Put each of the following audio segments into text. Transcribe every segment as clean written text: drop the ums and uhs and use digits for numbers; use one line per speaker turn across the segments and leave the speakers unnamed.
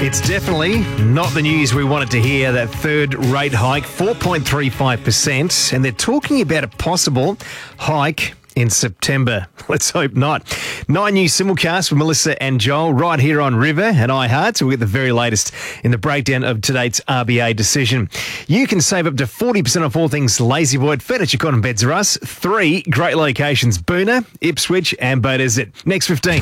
It's definitely not the news we wanted to hear, that third rate hike, 4.35%, and they're talking about a possible hike in September. Let's hope not. 9 News simulcast with Melissa and Joel right here on River and iHeart. So we get the very latest in the breakdown of today's RBA decision. You can save up to 40% off all things Lazy Boy at Furniture Cotton Beds R Us. 3 great locations: Boona, Ipswich and Beaudesert. Next 15.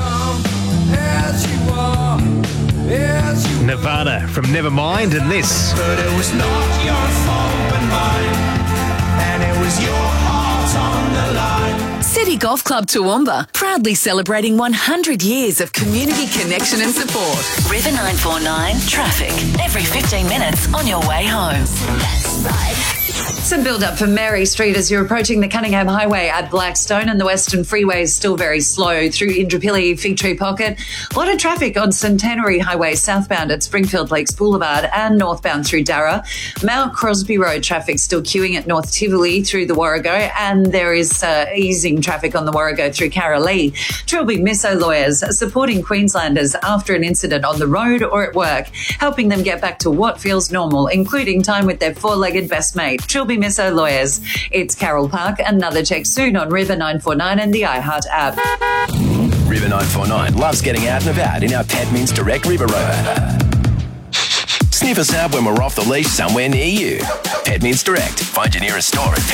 Nirvana from Nevermind, and this.
But it was not your fault but mine, and it was your heart on the line.
City Golf Club Toowoomba, proudly celebrating 100 years of community connection and support. River 949 traffic every 15 minutes on your way home. That's right.
Some build-up for Mary Street as you're approaching the Cunningham Highway at Blackstone, and the Western Freeway is still very slow through Indooroopilly, Fig Tree Pocket. A lot of traffic on Centenary Highway southbound at Springfield Lakes Boulevard and northbound through Darra. Mount Crosby Road traffic still queuing at North Tivoli through the Warrego, and there is easing traffic on the Warrego through Karalee. Trilby Misso Lawyers supporting Queenslanders after an incident on the road or at work, helping them get back to what feels normal, including time with their four-legged best mate. Trilby Misso Lawyers. It's Carol Park. Another check soon on River 949 and the iHeart app.
River 949 loves getting out and about in our Pet Means Direct River Road. Sniff us out when we're off the leash somewhere near you. Pet Means Direct. Find your nearest store at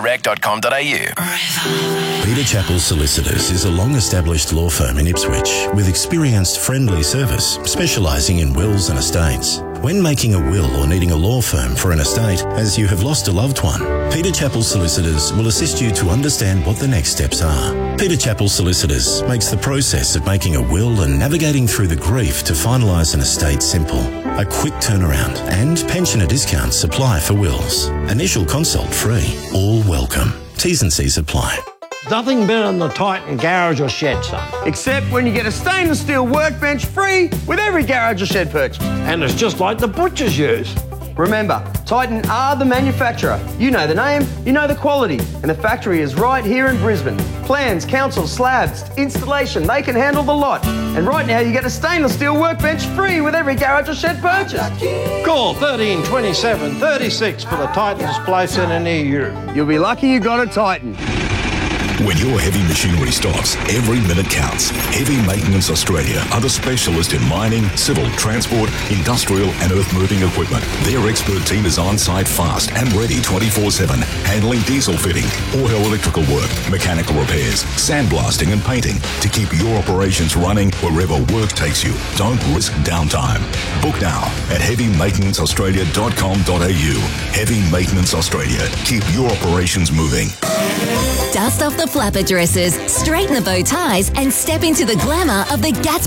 petmeansdirect.com.au.
Peter Chappell Solicitors is a long-established law firm in Ipswich with experienced, friendly service specialising in wills and estates. When making a will or needing a law firm for an estate as you have lost a loved one, Peter Chappell Solicitors will assist you to understand what the next steps are. Peter Chappell Solicitors makes the process of making a will and navigating through the grief to finalise an estate simple. A quick turnaround and pensioner discounts apply for wills. Initial consult free. All welcome. T's and C's apply.
Nothing better than the Titan garage or shed, son.
Except when you get a stainless steel workbench free with every garage or shed purchase.
And it's just like the butchers use.
Remember, Titan are the manufacturer. You know the name, you know the quality, and the factory is right here in Brisbane. Plans, council, slabs, installation, they can handle the lot. And right now you get a stainless steel workbench free with every garage or shed purchase.
Call 13 27 36 for the Titan display centre near you.
You'll be lucky you got a Titan.
When your heavy machinery stops, every minute counts. Heavy Maintenance Australia are the specialist in mining, civil, transport, industrial and earth-moving equipment. Their expert team is on-site fast and ready 24/7, handling diesel fitting, auto electrical work, mechanical repairs, sandblasting and painting to keep your operations running wherever work takes you. Don't risk downtime. Book now at heavymaintenanceaustralia.com.au. Heavy Maintenance Australia. Keep your operations moving.
Dust off the flapper dresses, straighten the bow ties, and step into the glamour of the Gatsby